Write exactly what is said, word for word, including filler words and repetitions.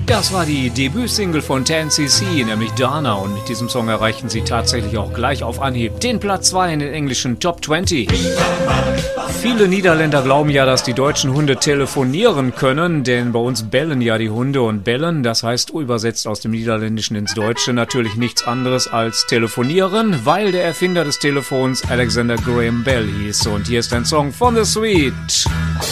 Das war die Debütsingle von ten C C, nämlich Dana, und mit diesem Song erreichten sie tatsächlich auch gleich auf Anhieb den Platz zwei in den englischen Top zwanzig. Viele Niederländer glauben ja, dass die deutschen Hunde telefonieren können, denn bei uns bellen ja die Hunde, und bellen, das heißt übersetzt aus dem Niederländischen ins Deutsche natürlich nichts anderes als telefonieren, weil der Erfinder des Telefons Alexander Graham Bell hieß. Und hier ist ein Song von The Sweet.